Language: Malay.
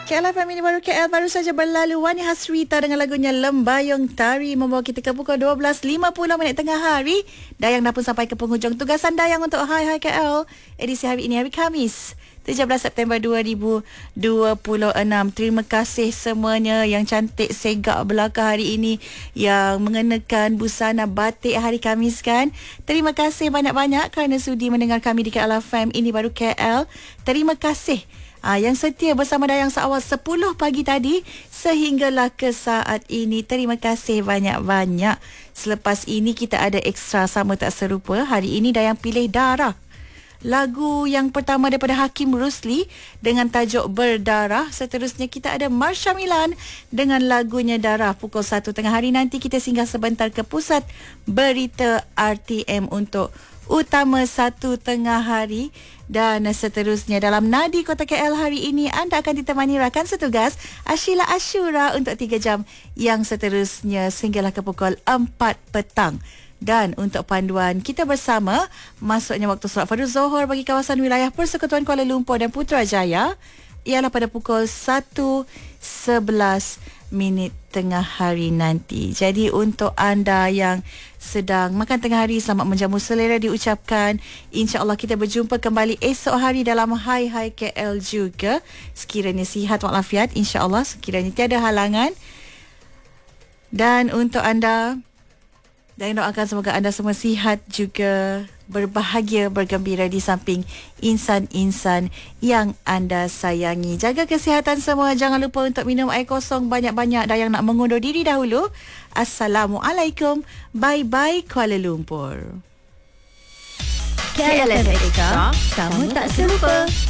KLFM ini baru KL baru saja berlalu. Wani Hasrita dengan lagunya Lembayung Tari membawa kita ke pukul 12.50 tengah hari. Dayang dah pun sampai ke penghujung tugasan Dayang untuk Hai Hai KL edisi hari ini, hari Khamis 17 September 2026. Terima kasih semuanya yang cantik segak belaka hari ini, yang mengenakan busana batik hari Khamis kan. Terima kasih banyak-banyak kerana sudi mendengar kami di KLFM ini baru KL. Terima kasih yang setia bersama Dayang seawal 10 pagi tadi sehinggalah ke saat ini. Terima kasih banyak-banyak. Selepas ini kita ada ekstra sama tak serupa. Hari ini Dayang pilih Darah. Lagu yang pertama daripada Hakim Rusli dengan tajuk Berdarah. Seterusnya kita ada Marsha Milan dengan lagunya Darah. Pukul 1 tengah hari nanti kita singgah sebentar ke pusat berita RTM untuk utama 1 tengah hari. Dan seterusnya dalam Nadi Kota KL hari ini anda akan ditemani rakan setugas Ashila Ashura untuk 3 jam yang seterusnya sehinggalah ke pukul 4 petang. Dan untuk panduan kita bersama masuknya waktu solat fardu Zuhur bagi kawasan wilayah Persekutuan Kuala Lumpur dan Putrajaya ialah pada pukul 1.11 tengah hari nanti. Jadi untuk anda yang sedang makan tengah hari, selamat menjamu selera diucapkan. InsyaAllah kita berjumpa kembali esok hari dalam Hai Hai KL juga. Sekiranya sihat walafiat, insyaAllah, sekiranya tiada halangan. Dan untuk anda, dan doakan semoga anda semua sihat juga, berbahagia, bergembira di samping insan-insan yang anda sayangi. Jaga kesihatan semua. Jangan lupa untuk minum air kosong banyak-banyak. Dan yang nak mengundur diri dahulu, Assalamualaikum. Bye-bye Kuala Lumpur. KLFM Extra, kamu tak serupa.